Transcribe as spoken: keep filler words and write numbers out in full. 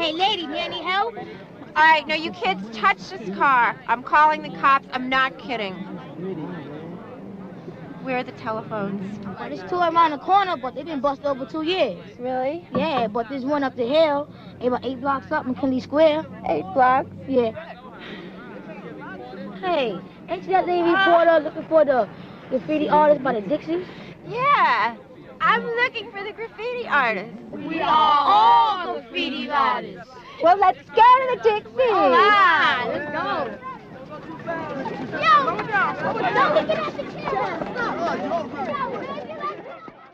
Hey, lady, need any help? All right, now you kids touch this car. I'm calling the cops. I'm not kidding. Where are the telephones? Well, there's two around the corner, but they've been busted over two years. Really? Yeah, but there's one up the hill, about eight blocks up in Kennedy Square. Eight blocks? Yeah. Hey, ain't you that lady reporter looking for the graffiti artist by the Dixies? Yeah. I'm looking for the graffiti artist. We are all graffiti artists. Well, let's go to the Dixies. All right, let's go. Yo! Don't get at the camera.